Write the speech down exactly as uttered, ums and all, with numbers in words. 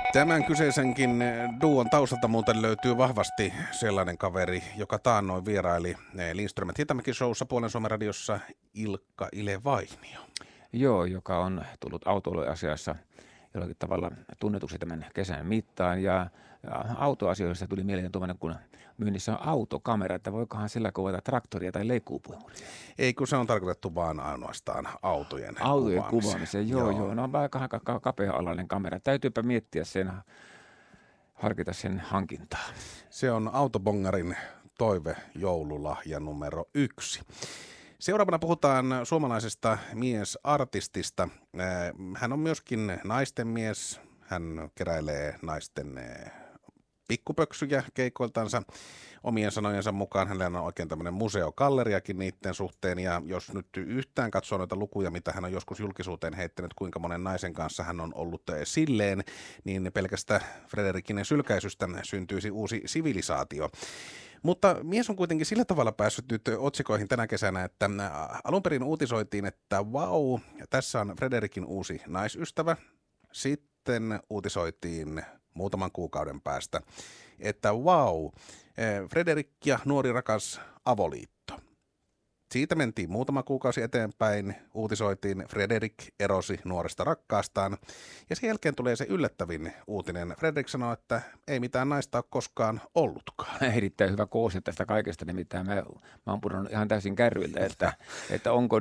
Tämän kyseisenkin duon taustalta muuten löytyy vahvasti sellainen kaveri, joka taannoin vieraili Lindström Hietamäki showssa Puolen Suomen radiossa, Ilkka Ile Vainio. Joo, joka on tullut autoiluasiassa jollakin tavalla tunnetuksi tämän kesän mittaan. Ja, ja autoasioissa tuli mieleen tuommoinen, kun myynnissä on autokamera, että voikohan sillä kuvata traktoria tai leikkuupuimuria. Ei, kun se on tarkoitettu vaan ainoastaan autojen Autojen kuvaamiseen. kuvaamiseen, joo, joo. joo. No on aika kapea-alainen kamera. Täytyypä miettiä sen, harkita sen hankintaa. Se on Autobongarin toive joululahja numero yksi. Seuraavana puhutaan suomalaisesta miesartistista. Hän on myöskin naisten mies. Hän keräilee naisten pikkupöksyjä keikoiltansa. Omien sanojensa mukaan hänellä on oikein tämmöinen museokalleriakin niiden suhteen. Ja jos nyt yhtään katsoo noita lukuja, mitä hän on joskus julkisuuteen heittänyt, kuinka monen naisen kanssa hän on ollut silleen, niin pelkästä Frederikinen sylkäisystä syntyisi uusi sivilisaatio. Mutta mies on kuitenkin sillä tavalla päässyt nyt otsikoihin tänä kesänä, että alun perin uutisoitiin, että vau, tässä on Frederikin uusi naisystävä. Sitten uutisoitiin muutaman kuukauden päästä, että vau, Frederik ja nuori rakas avoliitto. Siitä mentiin muutama kuukausi eteenpäin, uutisoitiin, Frederik erosi nuoresta rakkaastaan, ja sen jälkeen tulee se yllättävin uutinen. Frederik sanoo, että ei mitään naista ole koskaan ollutkaan. Erittäin hyvä koosi tästä kaikesta, nimittäin mä, mä oon pudonnut ihan täysin kärryiltä, että, että onko